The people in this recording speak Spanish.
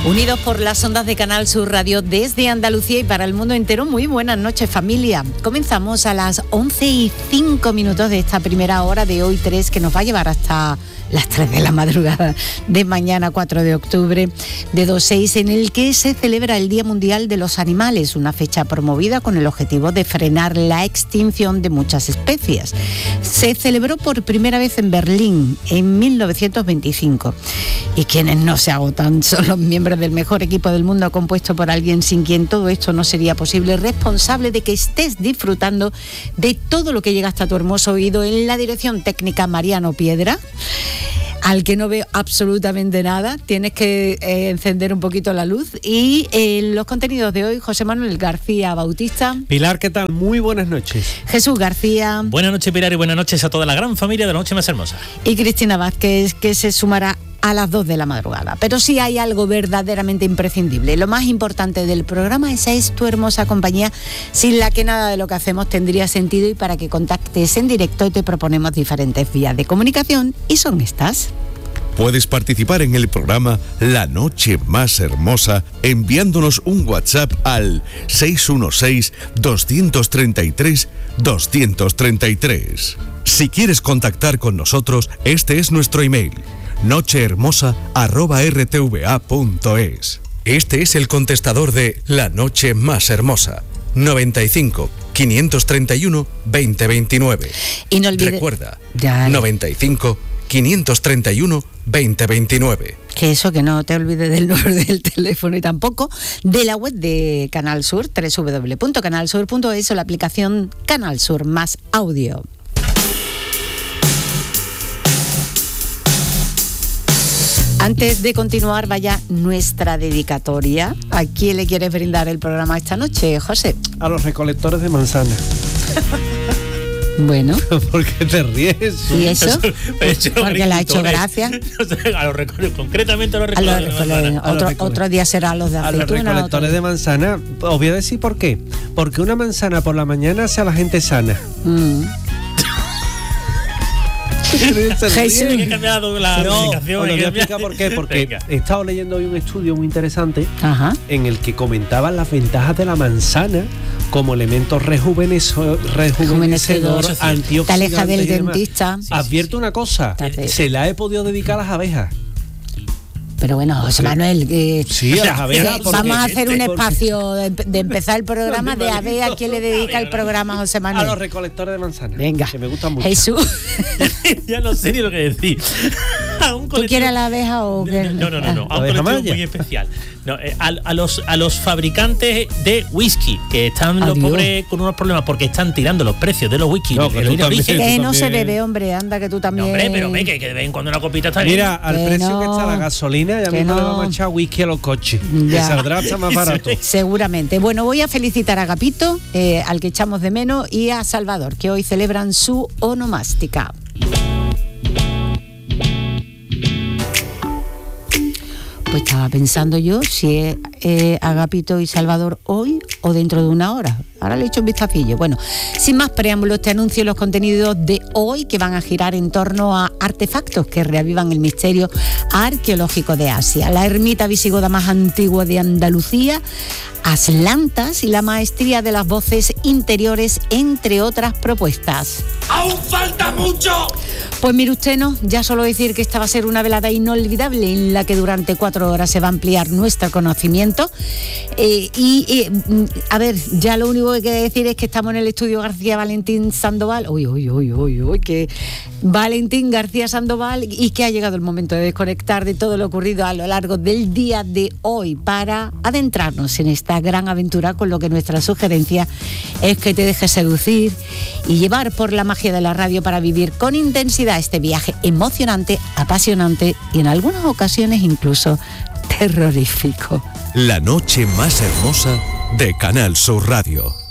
Unidos por las ondas de Canal Sur Radio desde Andalucía y para el mundo entero, muy buenas noches, familia. Comenzamos a las 11:05 de esta primera hora de hoy 3, que nos va a llevar hasta las 3 de la madrugada de mañana 4 de octubre de 26, en el que se celebra el Día Mundial de los Animales, una fecha promovida con el objetivo de frenar la extinción de muchas especies. Se celebró por primera vez en Berlín en 1925 y quienes no se agotan son los miembros del mejor equipo del mundo, compuesto por alguien sin quien todo esto no sería posible, responsable de que estés disfrutando de todo lo que llega hasta tu hermoso oído. En la dirección técnica, Mariano Piedra, al que no veo absolutamente nada, tienes que encender un poquito la luz. Y los contenidos de hoy, José Manuel García Bautista. Pilar, ¿qué tal? Muy buenas noches. Jesús García. Buenas noches, Pilar, y buenas noches a toda la gran familia de La Noche Más Hermosa. Y Cristina Vázquez, que se sumará a las 2 de la madrugada. Pero sí hay algo verdaderamente imprescindible. Lo más importante del programa, esa es tu hermosa compañía, sin la que nada de lo que hacemos tendría sentido, y para que contactes en directo te proponemos diferentes vías de comunicación y son estas. Puedes participar en el programa La Noche Más Hermosa enviándonos un WhatsApp al 616-233-233. Si quieres contactar con nosotros, este es nuestro email: nochehermosa@rtva.es. Este es el contestador de La Noche Más Hermosa: 95 531 2029. Y no olvides, recuerda, 95 531 2029. Que eso, que no te olvides del número del teléfono y tampoco de la web de Canal Sur, www.canalsur.es, o la aplicación Canal Sur Más Audio. Antes de continuar, vaya nuestra dedicatoria. ¿A quién le quieres brindar el programa esta noche, José? A los recolectores de manzana. Bueno. ¿Por qué te ríes? ¿Y eso? Porque le ha hecho gracia. Concretamente a los recolectores de manzana. Otro día será a los de aceituna. A los recolectores de manzana. Os voy a decir por qué. Porque una manzana por la mañana hace a la gente sana. Jesús. He cambiado la explicación. Os lo voy a explicar por qué. Porque he estado leyendo hoy un estudio muy interesante. Ajá. En el que comentaban las ventajas de la manzana como elemento rejuvenecedor, antioxidante. Te aleja del dentista. Sí. Advierto una cosa, se la he podido dedicar a las abejas. Pero bueno, José Manuel, sí, a las abejas, vamos a hacer un espacio de empezar el programa de abejas. ¿A quién le dedica el programa, José Manuel? A los recolectores de manzanas. Venga, que me gustan mucho. Jesús. Ya no sé ni lo que decir. ¿Tú quieres a la abeja o qué? No. A un colectivo muy especial. No, a los fabricantes de whisky, que están los pobres con unos problemas porque están tirando los precios de los whisky. Que no se bebe, hombre, anda que tú también. No, hombre, pero que de vez en cuando una copita está bien. Mira, al precio que está la gasolina, ya mismo le vamos a echar whisky a los coches. Que saldrá hasta más barato. Seguramente. Bueno, voy a felicitar a Agapito, al que echamos de menos, y a Salvador, que hoy celebran su onomástica. Pues estaba pensando yo si es Agapito y Salvador hoy o dentro de una hora. Ahora le he hecho un vistacillo. Bueno, sin más preámbulos, te anuncio los contenidos de hoy, que van a girar en torno a artefactos que reavivan el misterio arqueológico de Asia, la ermita visigoda más antigua de Andalucía, Atlantas y la maestría de las voces interiores, entre otras propuestas. ¡Aún falta mucho! Pues mire usted, no, ya solo decir que esta va a ser una velada inolvidable en la que durante 4 horas se va a ampliar nuestro conocimiento. A ver, ya lo único que hay que decir es que estamos en el estudio García Valentín Sandoval. Que Valentín García Sandoval, y que ha llegado el momento de desconectar de todo lo ocurrido a lo largo del día de hoy para adentrarnos en esta gran aventura, con lo que nuestra sugerencia es que te dejes seducir y llevar por la magia de la radio para vivir con intensidad este viaje emocionante, apasionante y en algunas ocasiones incluso terrorífico. La Noche Más Hermosa de Canal Sur Radio.